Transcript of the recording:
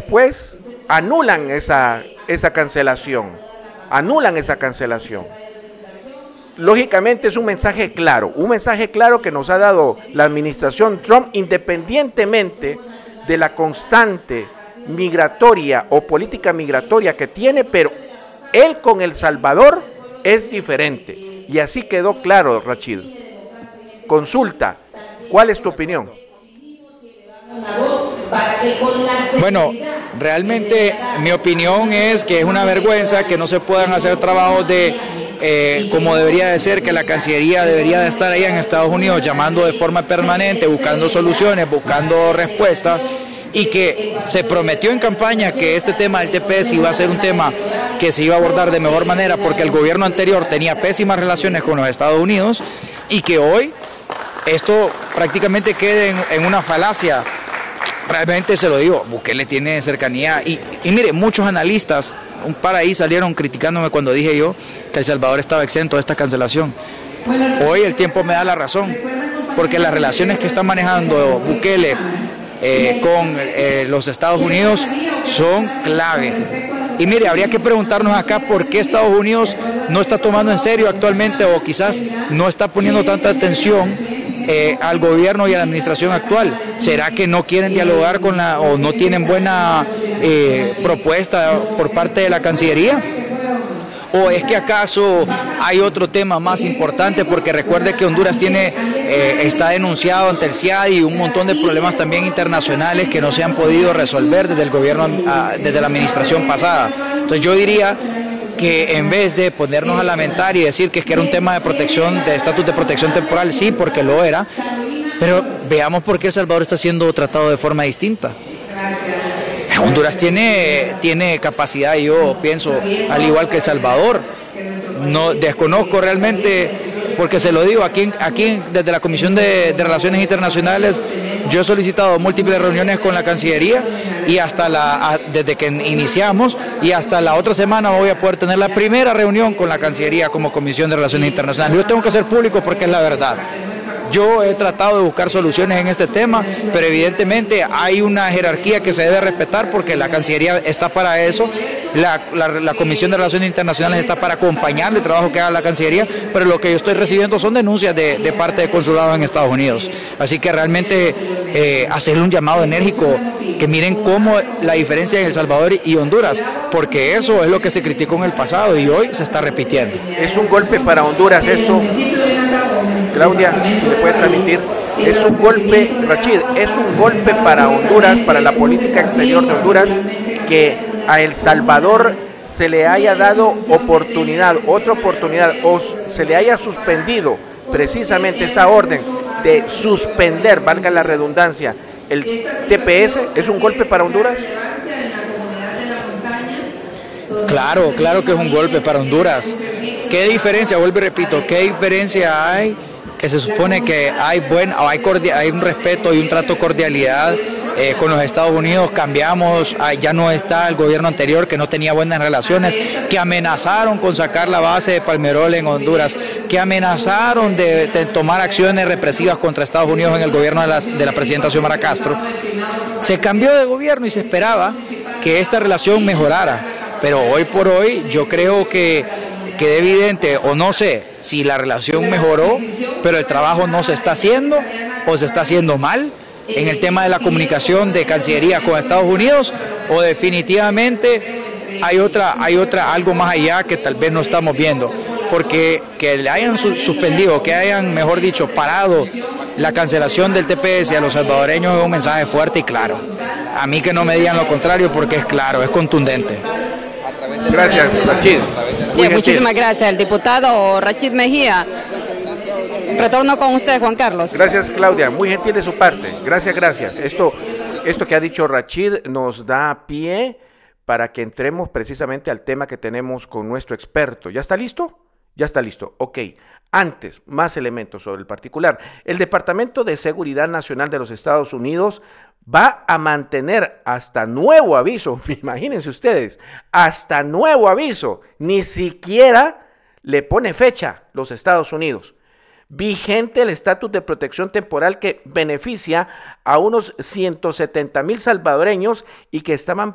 después anulan esa cancelación. Lógicamente es un mensaje claro que nos ha dado la administración Trump, independientemente de la constante migratoria o política migratoria que tiene, pero él con El Salvador es diferente. Y así quedó claro, Rachid. Consulta, ¿cuál es tu opinión? Bueno, realmente mi opinión es que es una vergüenza que no se puedan hacer trabajos como debería de ser, que la Cancillería debería de estar allá en Estados Unidos llamando de forma permanente, buscando soluciones, buscando respuestas, y que se prometió en campaña que este tema del TPS iba a ser un tema que se iba a abordar de mejor manera porque el gobierno anterior tenía pésimas relaciones con los Estados Unidos, y que hoy esto prácticamente quede en una falacia. Realmente se lo digo, Bukele tiene cercanía y mire, muchos analistas, un par ahí salieron criticándome cuando dije yo que El Salvador estaba exento de esta cancelación. Hoy el tiempo me da la razón, porque las relaciones que está manejando Bukele con los Estados Unidos son clave. Y mire, habría que preguntarnos acá por qué Estados Unidos no está tomando en serio actualmente, o quizás no está poniendo tanta atención al gobierno y a la administración actual. ¿Será que no quieren dialogar o no tienen buena propuesta por parte de la Cancillería? ¿O es que acaso hay otro tema más importante? Porque recuerde que Honduras está denunciado ante el CIAD y un montón de problemas también internacionales que no se han podido resolver desde el gobierno, desde la administración pasada. Entonces yo diría que en vez de ponernos a lamentar y decir que era un tema de protección, de estatus de protección temporal, sí, porque lo era, pero veamos por qué El Salvador está siendo tratado de forma distinta. Honduras tiene capacidad, yo pienso, al igual que El Salvador. No desconozco realmente, porque se lo digo, aquí desde la Comisión de Relaciones Internacionales, yo he solicitado múltiples reuniones con la Cancillería y desde que iniciamos, y hasta la otra semana voy a poder tener la primera reunión con la Cancillería como Comisión de Relaciones Internacionales. Yo tengo que hacer público porque es la verdad. Yo he tratado de buscar soluciones en este tema, pero evidentemente hay una jerarquía que se debe respetar porque la Cancillería está para eso, la Comisión de Relaciones Internacionales está para acompañar el trabajo que haga la Cancillería, pero lo que yo estoy recibiendo son denuncias de parte de consulados en Estados Unidos. Así que realmente hacerle un llamado enérgico, que miren cómo la diferencia en El Salvador y Honduras, porque eso es lo que se criticó en el pasado y hoy se está repitiendo. Es un golpe para Honduras esto. Claudia, si le puede transmitir, es un golpe, Rachid, es un golpe para Honduras, para la política exterior de Honduras, que a El Salvador se le haya dado otra oportunidad, o se le haya suspendido precisamente esa orden de suspender, valga la redundancia, el TPS. ¿Es un golpe para Honduras? Claro que es un golpe para Honduras. ¿Qué diferencia? Vuelvo y repito, ¿qué diferencia hay? Que se supone que hay un respeto y un trato cordialidad con los Estados Unidos. Cambiamos, ya no está el gobierno anterior que no tenía buenas relaciones, que amenazaron con sacar la base de Palmerol en Honduras, que amenazaron de tomar acciones represivas contra Estados Unidos en el gobierno de la presidenta Xiomara Castro. Se cambió de gobierno y se esperaba que esta relación mejorara, pero hoy por hoy yo creo que quede evidente, o no sé si la relación mejoró, pero el trabajo no se está haciendo o se está haciendo mal en el tema de la comunicación de Cancillería con Estados Unidos, o definitivamente hay algo más allá que tal vez no estamos viendo, porque que le hayan suspendido, que hayan, mejor dicho, parado la cancelación del TPS a los salvadoreños es un mensaje fuerte y claro. A mí que no me digan lo contrario, porque es claro, es contundente. Gracias, Rachid. Bien, muchísimas gracias. El diputado Rachid Mejía. Retorno con usted, Juan Carlos. Gracias, Claudia. Muy gentil de su parte. Gracias. Esto que ha dicho Rachid nos da pie para que entremos precisamente al tema que tenemos con nuestro experto. ¿Ya está listo? Ya está listo. Ok. Antes, más elementos sobre el particular. El Departamento de Seguridad Nacional de los Estados Unidos va a mantener hasta nuevo aviso, imagínense ustedes, hasta nuevo aviso, ni siquiera le pone fecha los Estados Unidos. Vigente el estatus de protección temporal que beneficia a unos 170,000 salvadoreños y que estaban